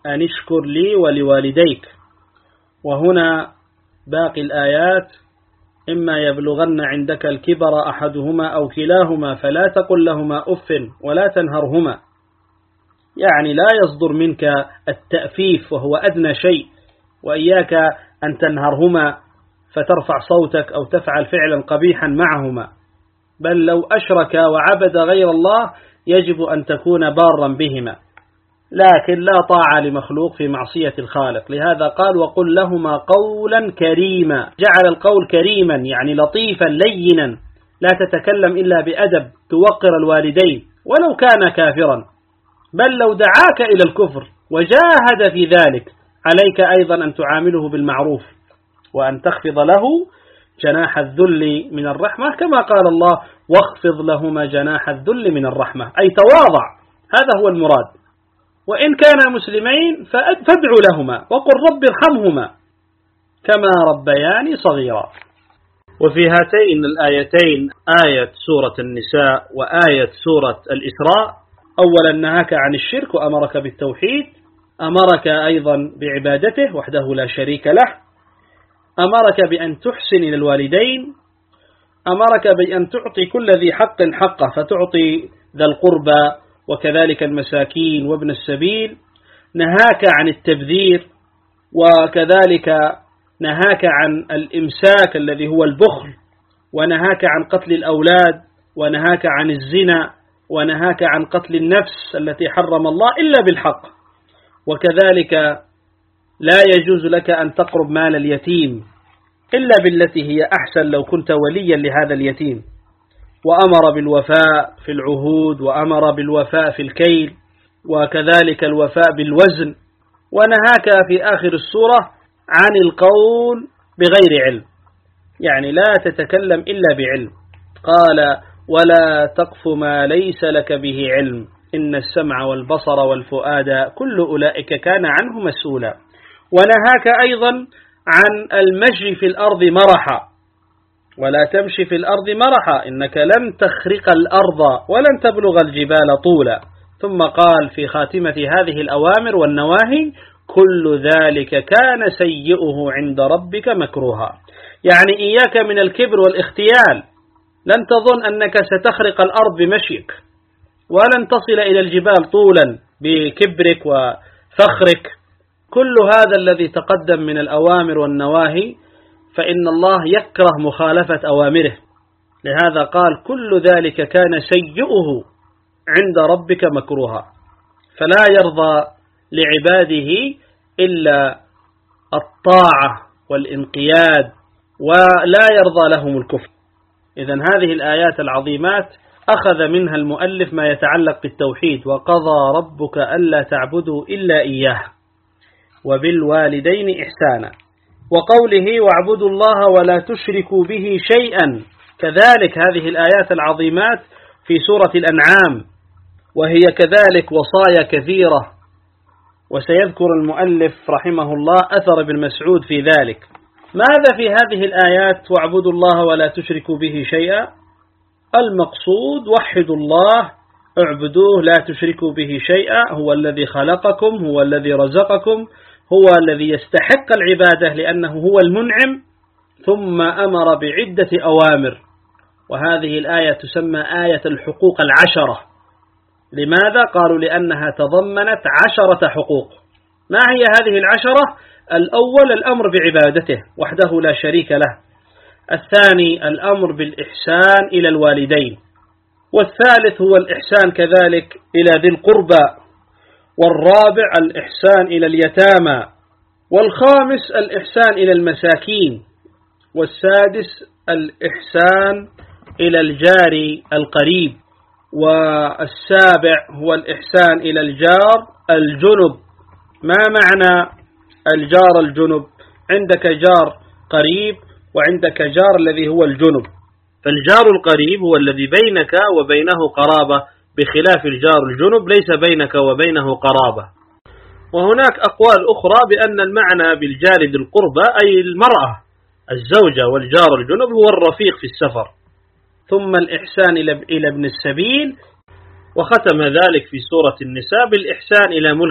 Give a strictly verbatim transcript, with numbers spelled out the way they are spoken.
أن اشكر لي ولوالديك. وهنا باقي الآيات: إما يبلغن عندك الكبر أحدهما أو كلاهما فلا تقل لهما أف ولا تنهرهما، يعني لا يصدر منك التأفيف وهو أدنى شيء، وإياك أن تنهرهما فترفع صوتك أو تفعل فعلا قبيحا معهما، بل لو أشرك وعبد غير الله يجب أن تكون بارا بهما، لكن لا طاعة لمخلوق في معصية الخالق. لهذا قال: وقل لهما قولا كريما. جعل القول كريما يعني لطيفا لينا، لا تتكلم إلا بأدب، توقر الوالدين ولو كان كافرا، بل لو دعاك إلى الكفر وجاهد في ذلك عليك أيضا أن تعامله بالمعروف، وأن تخفض له جناح الذل من الرحمة، كما قال الله: واخفض لهما جناح الذل من الرحمة، أي تواضع، هذا هو المراد. وإن كانا مسلمين فادعوا لهما وقل رب ارحمهما كما ربياني صغيرا. وفي هاتين الآيتين، آية سورة النساء وآية سورة الإسراء، أولا نهاك عن الشرك وأمرك بالتوحيد، أمرك أيضا بعبادته وحده لا شريك له، أمرك بأن تحسن إلى الوالدين، أمرك بأن تعطي كل ذي حق حقه، فتعطي ذا القربى وكذلك المساكين وابن السبيل، نهاك عن التبذير، وكذلك نهاك عن الإمساك الذي هو البخل، ونهاك عن قتل الأولاد، ونهاك عن الزنا، ونهاك عن قتل النفس التي حرم الله إلا بالحق، وكذلك لا يجوز لك أن تقرب مال اليتيم إلا بالتي هي أحسن لو كنت وليا لهذا اليتيم، وأمر بالوفاء في العهود، وأمر بالوفاء في الكيل، وكذلك الوفاء بالوزن، ونهاك في آخر السورة عن القول بغير علم، يعني لا تتكلم إلا بعلم. قال: ولا تقف ما ليس لك به علم إن السمع والبصر والفؤاد كل أولئك كان عنه مسؤولا. ونهاك أيضا عن المشي في الأرض مرحا، ولا تمشي في الأرض مرحا إنك لن تخرق الأرض ولن تبلغ الجبال طولا. ثم قال في خاتمة هذه الأوامر والنواهي: كل ذلك كان سيئه عند ربك مكروها، يعني إياك من الكبر والاختيال، لن تظن أنك ستخرق الأرض بمشيك، ولن تصل إلى الجبال طولا بكبرك وفخرك. كل هذا الذي تقدم من الأوامر والنواهي فإن الله يكره مخالفة أوامره، لهذا قال: كل ذلك كان سيئه عند ربك مكروها، فلا يرضى لعباده إلا الطاعة والانقياد، ولا يرضى لهم الكفر. إذن هذه الآيات العظيمات أخذ منها المؤلف ما يتعلق بالتوحيد: وقضى ربك ألا تعبدوا إلا إياه وبالوالدين إحسانا، وقوله: واعبدوا الله ولا تشركوا به شيئا، كذلك هذه الآيات العظيمات في سورة الأنعام، وهي كذلك وصايا كثيرة، وسيذكر المؤلف رحمه الله أثر ابن مسعود في ذلك. ماذا في هذه الآيات واعبدوا الله ولا تشركوا به شيئا؟ المقصود وحدوا الله، اعبدوه لا تشركوا به شيئا، هو الذي خلقكم، هو الذي رزقكم، هو الذي يستحق العبادة لأنه هو المنعم. ثم أمر بعدة أوامر، وهذه الآية تسمى آية الحقوق العشرة. لماذا؟ قالوا: لأنها تضمنت عشرة حقوق. ما هي هذه العشرة؟ الأول الأمر بعبادته وحده لا شريك له، الثاني الأمر بالإحسان إلى الوالدين، والثالث هو الإحسان كذلك إلى ذي القربى، والرابع الإحسان إلى اليتامى، والخامس الإحسان إلى المساكين، والسادس الإحسان إلى الجار القريب، والسابع هو الإحسان إلى الجار الجنب. ما معنى الجار الجنب؟ عندك جار قريب وعندك جار الذي هو الجنب، فالجار القريب هو الذي بينك وبينه قرابة، بخلاف الجار الجنب ليس بينك وبينه قرابة. وهناك أقوال أخرى بأن المعنى بالجار ذي القربى أي المرأة الزوجة، والجار الجنب هو الرفيق في السفر. ثم الإحسان إلى ابن السبيل، وختم ذلك في سورة النساء بالإحسان إلى ملك